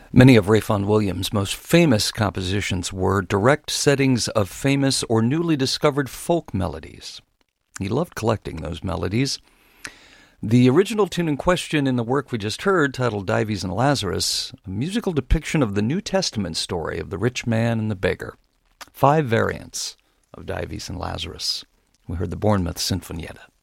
Many of Ralph Vaughan Williams' most famous compositions were direct settings of famous or newly discovered folk melodies. He loved collecting those melodies. The original tune in question in the work we just heard, titled Dives and Lazarus, a musical depiction of the New Testament story of the rich man and the beggar. 5 variants of Dives and Lazarus. We heard the Bournemouth Sinfonietta.